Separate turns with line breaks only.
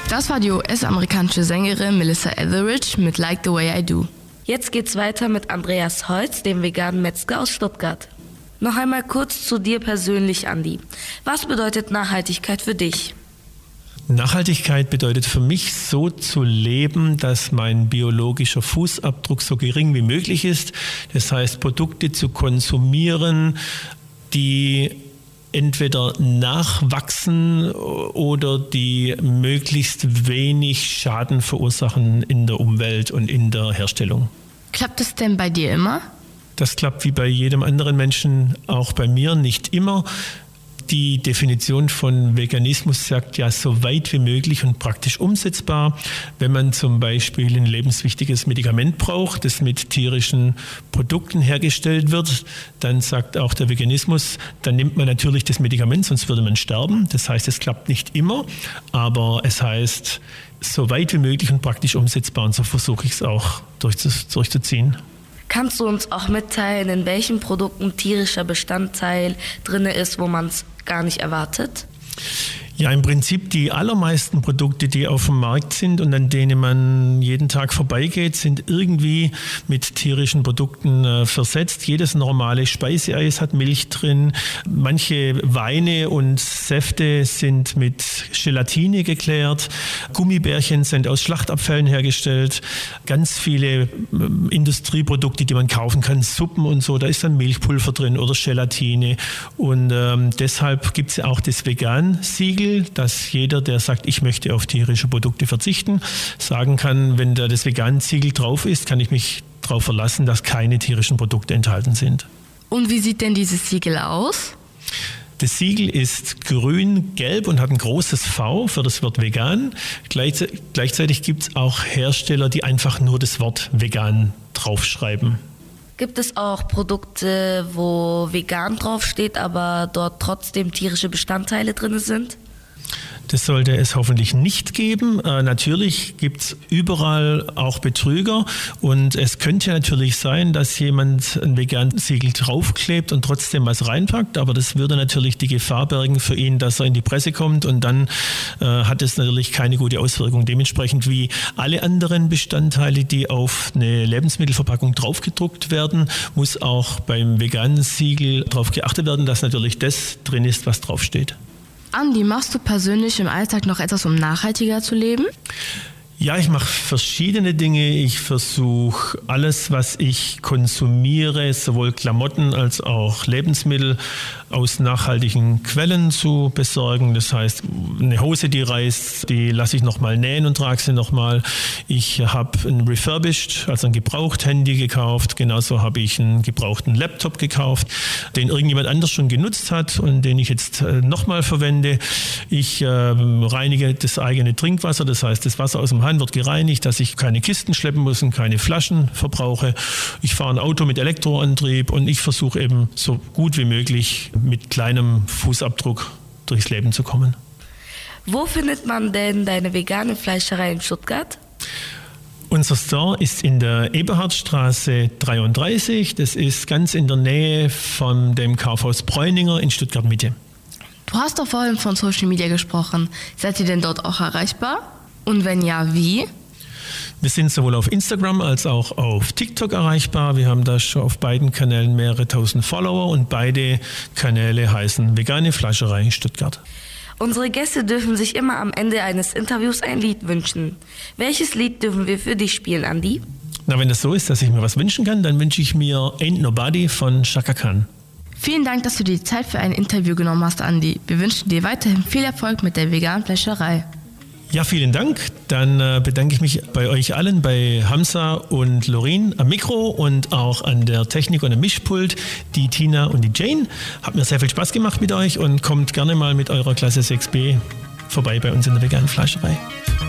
Das war die US-amerikanische Sängerin Melissa Etheridge mit Like the Way I Do.
Jetzt geht's weiter mit Andreas Holz, dem veganen Metzger aus Stuttgart. Noch einmal kurz zu dir persönlich, Andi. Was bedeutet Nachhaltigkeit für dich?
Nachhaltigkeit bedeutet für mich, so zu leben, dass mein biologischer Fußabdruck so gering wie möglich ist. Das heißt, Produkte zu konsumieren, die entweder nachwachsen oder die möglichst wenig Schaden verursachen in der Umwelt und in der Herstellung.
Klappt es denn bei dir immer?
Das klappt wie bei jedem anderen Menschen, auch bei mir nicht immer. Die Definition von Veganismus sagt ja so weit wie möglich und praktisch umsetzbar. Wenn man zum Beispiel ein lebenswichtiges Medikament braucht, das mit tierischen Produkten hergestellt wird, dann sagt auch der Veganismus, dann nimmt man natürlich das Medikament, sonst würde man sterben. Das heißt, es klappt nicht immer, aber es heißt so weit wie möglich und praktisch umsetzbar, und so versuche ich es auch durchzuziehen.
Kannst du uns auch mitteilen, in welchen Produkten tierischer Bestandteil drin ist, wo man es gar nicht erwartet?
Ja, im Prinzip die allermeisten Produkte, die auf dem Markt sind und an denen man jeden Tag vorbeigeht, sind irgendwie mit tierischen Produkten versetzt. Jedes normale Speiseeis hat Milch drin. Manche Weine und Säfte sind mit Gelatine geklärt. Gummibärchen sind aus Schlachtabfällen hergestellt. Ganz viele Industrieprodukte, die man kaufen kann, Suppen und so, da ist dann Milchpulver drin oder Gelatine. Und deshalb gibt es ja auch das Vegan-Siegel, dass jeder, der sagt, ich möchte auf tierische Produkte verzichten, sagen kann, wenn da das Vegan-Siegel drauf ist, kann ich mich darauf verlassen, dass keine tierischen Produkte enthalten sind.
Und wie sieht denn dieses Siegel aus?
Das Siegel ist grün-gelb und hat ein großes V für das Wort vegan. Gleichzeitig gibt es auch Hersteller, die einfach nur das Wort vegan draufschreiben.
Gibt es auch Produkte, wo vegan draufsteht, aber dort trotzdem tierische Bestandteile drin sind?
Das sollte es hoffentlich nicht geben. Natürlich gibt es überall auch Betrüger, und es könnte natürlich sein, dass jemand ein veganes Siegel draufklebt und trotzdem was reinpackt, aber das würde natürlich die Gefahr bergen für ihn, dass er in die Presse kommt, und dann hat es natürlich keine gute Auswirkung. Dementsprechend wie alle anderen Bestandteile, die auf eine Lebensmittelverpackung draufgedruckt werden, muss auch beim veganen Siegel darauf geachtet werden, dass natürlich das drin ist, was draufsteht.
Andi, machst du persönlich im Alltag noch etwas, um nachhaltiger zu leben?
Ja, ich mache verschiedene Dinge. Ich versuche alles, was ich konsumiere, sowohl Klamotten als auch Lebensmittel, aus nachhaltigen Quellen zu besorgen. Das heißt, eine Hose, die reißt, die lasse ich nochmal nähen und trage sie nochmal. Ich habe ein refurbished, also ein Gebraucht-Handy gekauft. Genauso habe ich einen gebrauchten Laptop gekauft, den irgendjemand anders schon genutzt hat und den ich jetzt nochmal verwende. Ich reinige das eigene Trinkwasser, das heißt, das Wasser aus dem Hahn wird gereinigt, dass ich keine Kisten schleppen muss und keine Flaschen verbrauche. Ich fahre ein Auto mit Elektroantrieb und ich versuche eben so gut wie möglich mit kleinem Fußabdruck durchs Leben zu kommen.
Wo findet man denn deine vegane Fleischerei in Stuttgart?
Unser Store ist in der Eberhardstraße 33. Das ist ganz in der Nähe von dem Kaufhaus Bräuninger in Stuttgart-Mitte.
Du hast doch vorhin von Social Media gesprochen. Seid ihr denn dort auch erreichbar? Und wenn ja, wie?
Wir sind sowohl auf Instagram als auch auf TikTok erreichbar. Wir haben da schon auf beiden Kanälen mehrere tausend Follower und beide Kanäle heißen Vegane Fleischerei Stuttgart.
Unsere Gäste dürfen sich immer am Ende eines Interviews ein Lied wünschen. Welches Lied dürfen wir für dich spielen, Andi?
Na, wenn das so ist, dass ich mir was wünschen kann, dann wünsche ich mir Ain't Nobody von Chaka Khan.
Vielen Dank, dass du dir die Zeit für ein Interview genommen hast, Andi. Wir wünschen dir weiterhin viel Erfolg mit der veganen Fleischerei.
Ja, vielen Dank. Dann bedanke ich mich bei euch allen, bei Hamza und Lorin am Mikro und auch an der Technik und am Mischpult, die Tina und die Jane. Hat mir sehr viel Spaß gemacht mit euch und kommt gerne mal mit eurer Klasse 6b vorbei bei uns in der veganen Fleischerei.